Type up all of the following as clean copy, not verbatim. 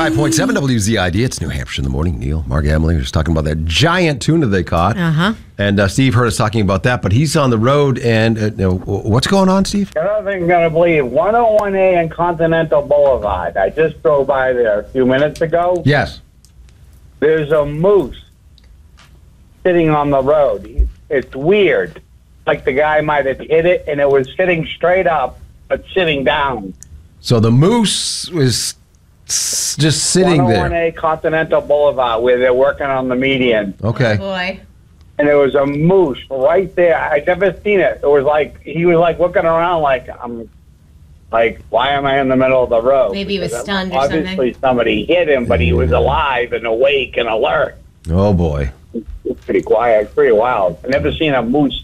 95.7 WZID. It's New Hampshire in the morning. Neil, Mark, Emily were just talking about that giant tuna they caught. And Steve heard us talking about that, but he's on the road. And what's going on, Steve? You're not even going to believe 101A and Continental Boulevard. I just drove by there a few minutes ago. Yes. There's a moose sitting on the road. It's weird. Like the guy might have hit it, and it was sitting straight up, but sitting down. So the moose was just sitting there. 101A Continental Boulevard, where they're working on the median. Okay. Oh, boy. And there was a moose right there. I'd never seen it. It was like, he was like looking around like, why am I in the middle of the road? Maybe he was stunned or something. Obviously somebody hit him, but he was alive and awake and alert. Oh, boy. It's pretty quiet, pretty wild. I've never seen a moose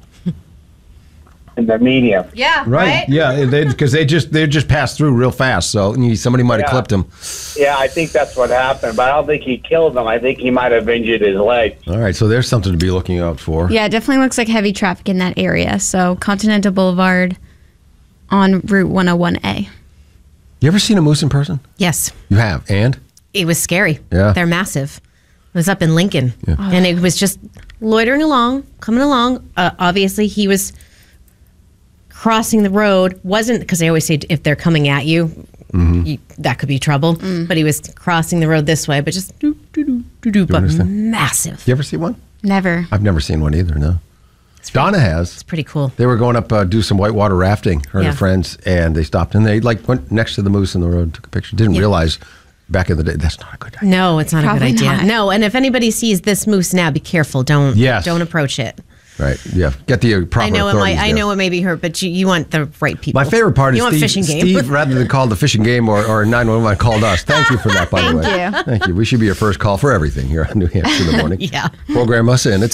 in the medium. Yeah, right? Yeah, because they just passed through real fast, so somebody might have clipped him. Yeah, I think that's what happened, but I don't think he killed him. I think he might have injured his leg. All right, so there's something to be looking out for. Yeah, it definitely looks like heavy traffic in that area. So Continental Boulevard on Route 101A. You ever seen a moose in person? Yes. You have, and? It was scary. Yeah. They're massive. It was up in Lincoln. Yeah. And it was just loitering along, coming along. Obviously, he was crossing the road. Wasn't, because they always say if they're coming at you, that could be trouble. But he was crossing the road this way, but just but massive. You ever see one? Never. I've never seen one either, no. Donna has. It's pretty cool. They were going up do some whitewater rafting, her and her friends, and they stopped and they went next to the moose in the road, took a picture. Didn't realize back in the day that's not a good idea. No, it's not Probably a good idea. not. No, and if anybody sees this moose now, be careful. Don't approach it. Right. Yeah. Get the proper authorities. I know it may be hurt, but you want the right people. My favorite part is want fishing game. Steve, rather than call the fishing game or 911, called us. Thank you for that, by the way. Thank you. Thank you. We should be your first call for everything here on New Hampshire in the morning. Yeah. Program us in at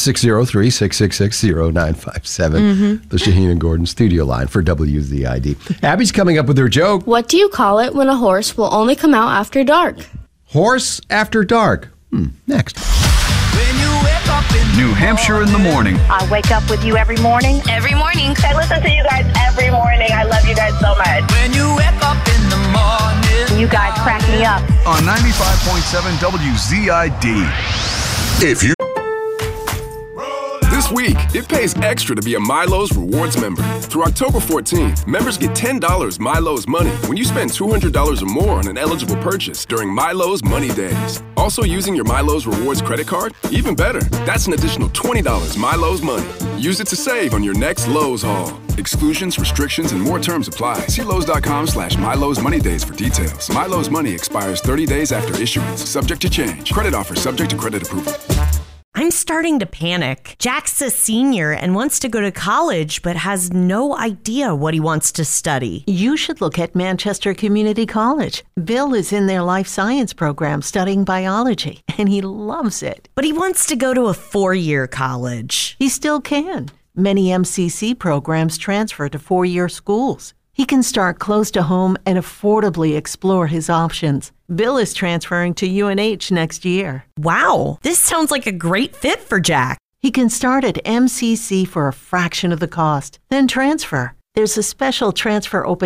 603-666-0957. The Shaheen and Gordon studio line for WZID. Abby's coming up with her joke. What do you call it when a horse will only come out after dark? Horse after dark. Next. New Hampshire in the morning. I wake up with you every morning. Every morning. I listen to you guys every morning. I love you guys so much. When you wake up in the morning. You guys crack me up. On 95.7 WZID. If you... This week, it pays extra to be a Milo's Rewards member. Through October 14th, members get $10 Milo's Money when you spend $200 or more on an eligible purchase during Milo's Money Days. Also using your Milo's Rewards credit card? Even better, that's an additional $20 Milo's Money. Use it to save on your next Lowe's haul. Exclusions, restrictions, and more terms apply. See Lowe's.com/Milo's Money Days for details. Milo's Money expires 30 days after issuance, subject to change. Credit offer subject to credit approval. I'm starting to panic. Jack's a senior and wants to go to college, but has no idea what he wants to study. You should look at Manchester Community College. Bill is in their life science program studying biology, and he loves it. But he wants to go to a 4-year college. He still can. Many MCC programs transfer to 4-year schools. He can start close to home and affordably explore his options. Bill is transferring to UNH next year. Wow, this sounds like a great fit for Jack. He can start at MCC for a fraction of the cost, then transfer. There's a special transfer open